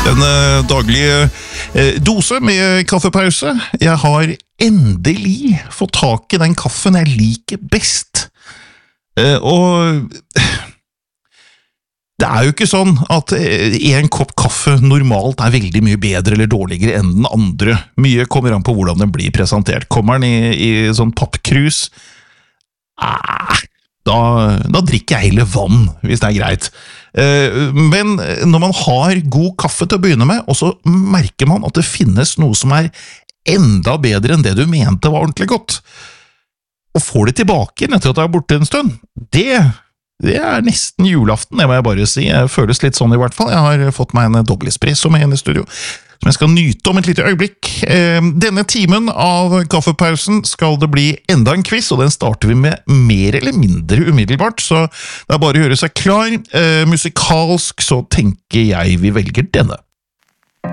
Den daglige dose med kaffepause. Jeg har endelig fått tak i den kaffen jeg liker best. Og det jo ikke sånn at en kopp kaffe normalt veldig mye bedre eller dårligere enn den andre. Mye kommer an på hvordan den blir presentert. Kommer den i sånn pappkrus? Da drikker jeg heller vann, hvis det greit. Men når man har god kaffe til å begynne med, og så merker man at det finnes noe som enda bedre enn det du mente var ordentlig godt, og får det tilbake etter at det borte en stund, det nesten julaften, det må jeg bare si. Jeg føles litt sånn i hvert fall. Jeg har fått meg en dobbel espresso med en i studio, som jeg skal nyte om et lite øyeblikk. Denne timen av kaffepausen skal det bli enda en quiz, og den starter vi med mer eller mindre umiddelbart, så det bare å gjøre seg klar. Musikalsk så tenker jeg vi velger denne.